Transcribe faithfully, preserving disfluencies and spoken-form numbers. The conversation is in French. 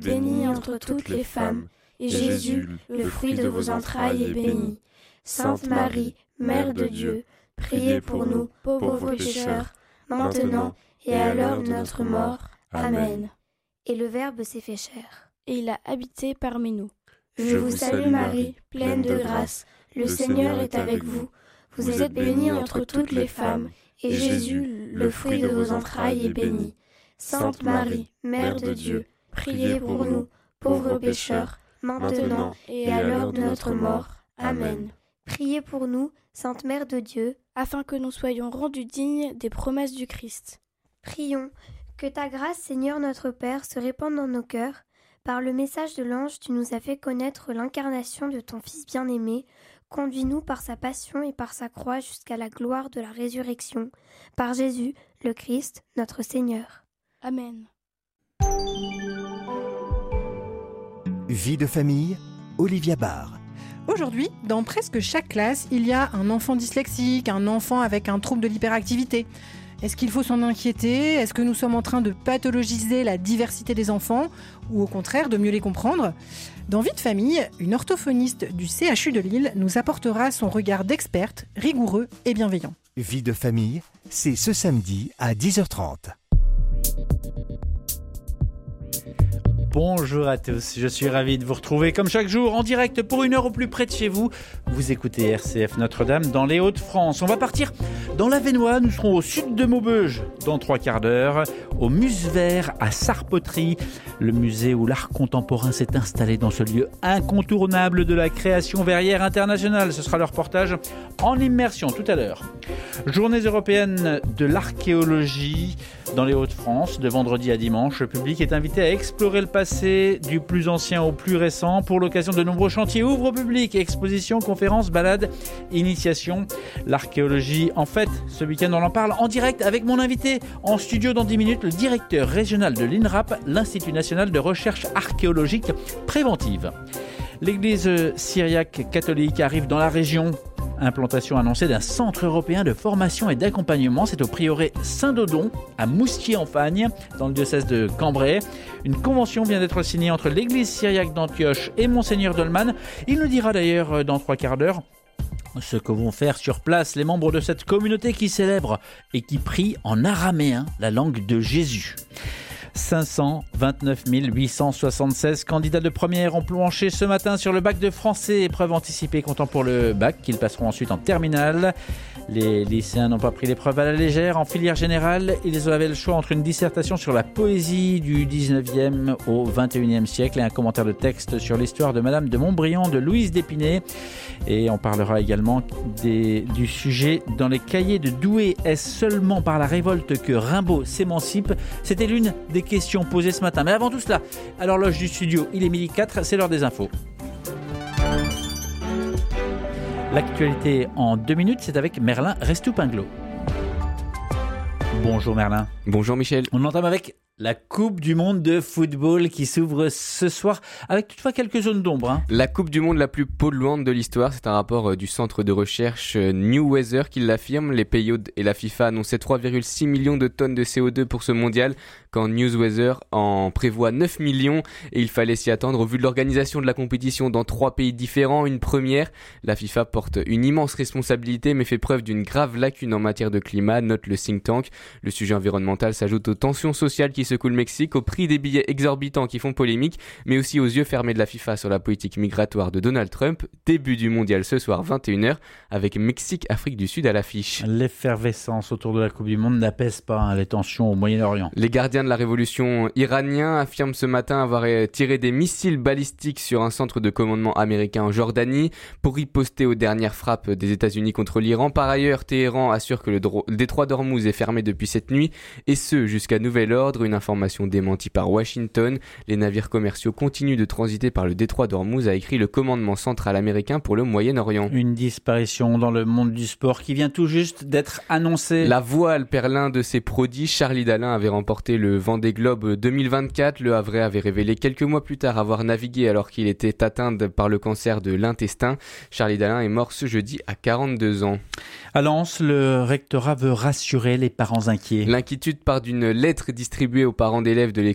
bénie entre toutes les femmes, et Jésus, le fruit de vos entrailles, est béni. Sainte Marie, Mère de Dieu, priez pour nous, pauvres pécheurs, maintenant et à l'heure de notre mort. Amen. Et le Verbe s'est fait chair. Et il a habité parmi nous. Je vous salue Marie, pleine de grâce, le Seigneur est avec vous. Vous êtes bénie entre toutes les femmes, et Jésus, le fruit de vos entrailles, est béni. Sainte Marie, Mère de Dieu, priez pour nous, pauvres pécheurs, maintenant et à l'heure de notre mort. Amen. Priez pour nous, Sainte Mère de Dieu, afin que nous soyons rendus dignes des promesses du Christ. Prions, que ta grâce, Seigneur notre Père, se répande dans nos cœurs. Par le message de l'ange, tu nous as fait connaître l'incarnation de ton Fils bien-aimé. Conduis-nous par sa passion et par sa croix jusqu'à la gloire de la résurrection. Par Jésus, le Christ, notre Seigneur. Amen. Vie de famille, Olivia Barr. Aujourd'hui, dans presque chaque classe, il y a un enfant dyslexique, un enfant avec un trouble de l'hyperactivité. Est-ce qu'il faut s'en inquiéter ? Est-ce que nous sommes en train de pathologiser la diversité des enfants ou au contraire de mieux les comprendre ? Dans Vie de famille, une orthophoniste du C H U de Lille nous apportera son regard d'experte, rigoureux et bienveillant. Vie de famille, c'est ce samedi à dix heures trente. Bonjour à tous, je suis ravi de vous retrouver comme chaque jour en direct pour une heure au plus près de chez vous. Vous écoutez R C F Notre-Dame dans les Hauts-de-France. On va partir dans l'Avesnois, nous serons au sud de Maubeuge dans trois quarts d'heure, au Musevert à Sarpoterie, le musée où l'art contemporain s'est installé dans ce lieu incontournable de la création verrière internationale. Ce sera le reportage en immersion tout à l'heure. Journée européenne de l'archéologie dans les Hauts-de-France, de vendredi à dimanche. Le public est invité à explorer le passé du plus ancien au plus récent. Pour l'occasion, de nombreux chantiers ouvrent au public, expositions, conférences, balades, initiations. L'archéologie, en fait, ce week-end, on en parle en direct avec mon invité en studio dans dix minutes, le directeur régional de l'I N R A P, l'Institut national de recherche archéologique préventive. L'église syriaque catholique arrive dans la région. Implantation annoncée d'un centre européen de formation et d'accompagnement. C'est au prieuré Saint-Dodon, à Moustier-en-Fagne, dans le diocèse de Cambrai. Une convention vient d'être signée entre l'église syriaque d'Antioche et Monseigneur Dolman. Il nous dira d'ailleurs dans trois quarts d'heure ce que vont faire sur place les membres de cette communauté qui célèbre et qui prie en araméen, la langue de Jésus. cinq cent vingt-neuf mille huit cent soixante-seize candidats de première ont planché ce matin sur le bac de français, épreuve anticipée comptant pour le bac qu'ils passeront ensuite en terminale. Les lycéens n'ont pas pris l'épreuve à la légère. En filière générale, ils avaient le choix entre une dissertation sur la poésie du dix-neuvième au vingt et unième siècle et un commentaire de texte sur l'histoire de Madame de Montbriand de Louise d'Épinay. Et on parlera également des, du sujet dans les cahiers de Douai. Est-ce seulement par la révolte que Rimbaud s'émancipe ? C'était l'une des questions posées ce matin. Mais avant tout cela, à l'horloge du studio, il est midi quatre, c'est l'heure des infos. L'actualité en deux minutes, c'est avec Merlin Restoupinglo. Bonjour Merlin. Bonjour Michel. On entame avec la Coupe du Monde de football qui s'ouvre ce soir, avec toutefois quelques zones d'ombre. Hein. La Coupe du Monde la plus polluante de l'histoire, c'est un rapport du centre de recherche New Weather qui l'affirme. Les pays hôtes et la FIFA annonçaient trois virgule six millions de tonnes de C O deux pour ce mondial, quand New Weather en prévoit neuf millions, et il fallait s'y attendre au vu de l'organisation de la compétition dans trois pays différents. Une première, la FIFA porte une immense responsabilité mais fait preuve d'une grave lacune en matière de climat, note le think tank. Le sujet environnemental s'ajoute aux tensions sociales qui secouent le Mexique, au prix des billets exorbitants qui font polémique, mais aussi aux yeux fermés de la FIFA sur la politique migratoire de Donald Trump. Début du mondial ce soir vingt et une heures avec Mexique-Afrique du Sud à l'affiche. L'effervescence autour de la Coupe du Monde n'apaise pas hein, les tensions au Moyen-Orient. Les gardiens de la révolution iranien affirment ce matin avoir tiré des missiles balistiques sur un centre de commandement américain en Jordanie pour riposter aux dernières frappes des États-Unis contre l'Iran. Par ailleurs, Téhéran assure que le, dro- le détroit d'Ormuz est fermé depuis cette nuit, et ce jusqu'à nouvel ordre. Une information démentie par Washington. Les navires commerciaux continuent de transiter par le détroit d'Ormuz, a écrit le commandement central américain pour le Moyen-Orient. Une disparition dans le monde du sport qui vient tout juste d'être annoncée. La voile, perd l'un de ses prodiges. Charlie Dalin avait remporté le Vendée Globe deux mille vingt-quatre. Le Havrais avait révélé quelques mois plus tard avoir navigué alors qu'il était atteint par le cancer de l'intestin. Charlie Dalin est mort ce jeudi à quarante-deux ans. À Lens, le rectorat veut rassurer les parents inquiets. L'inquiétude part d'une lettre distribuée aux parents d'élèves de